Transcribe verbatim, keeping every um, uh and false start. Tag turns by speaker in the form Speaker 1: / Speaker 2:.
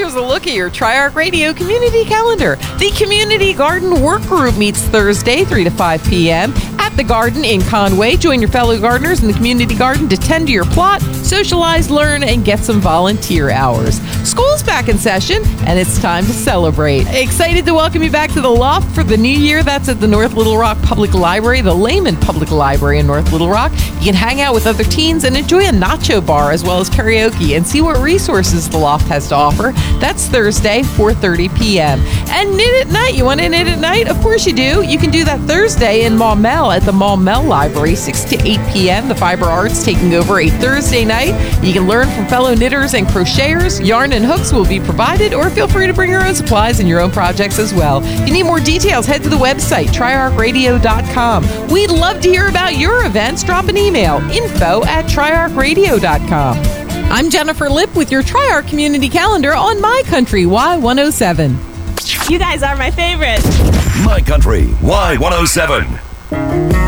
Speaker 1: here's a look at your Triarch Radio community calendar. The Community Garden Work Group meets Thursday, three to five p.m. at the Garden in Conway. Join your fellow gardeners in the community garden to tend to your plot, socialize, learn, and get some volunteer hours. School's back in session, and it's time to celebrate. Excited to welcome you back to the Loft for the new year. That's at the North Little Rock Public Library, the Lehman Public Library in North Little Rock. You can hang out with other teens and enjoy a nacho bar as well as karaoke and see what resources the Loft has to offer. That's Thursday, four thirty p.m. And knit at night. You want to knit at night? Of course you do. You can do that Thursday in Maumelle at the Maumelle Library, six to eight p.m. The Fiber Arts taking over a Thursday night. You can learn from fellow knitters and crocheters. Yarn and hooks will be provided, or feel free to bring your own supplies and your own projects as well. If you need more details, head to the website, triarch radio dot com. We'd love to hear about your events. Drop an email, info at triarch radio dot com. I'm Jennifer Lipp with your Triarch Community Calendar on My Country Y one oh seven.
Speaker 2: You guys are my favorite.
Speaker 3: My Country Y one oh seven.